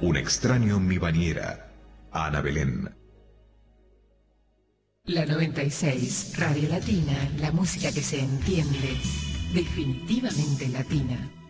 Un extraño en mi bañera. Ana Belén. La 96, Radio Latina, la música que se entiende, definitivamente latina.